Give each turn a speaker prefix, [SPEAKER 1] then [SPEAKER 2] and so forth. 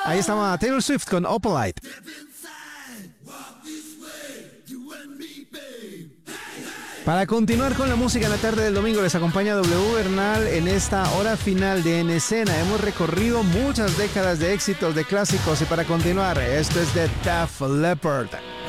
[SPEAKER 1] Ahí estaba Taylor Swift con Opalite. Para continuar con la música en la tarde del domingo, les acompaña W Bernal en esta hora final de En Escena. Hemos recorrido muchas décadas de éxitos, de clásicos, y para continuar, esto es de Def Leppard.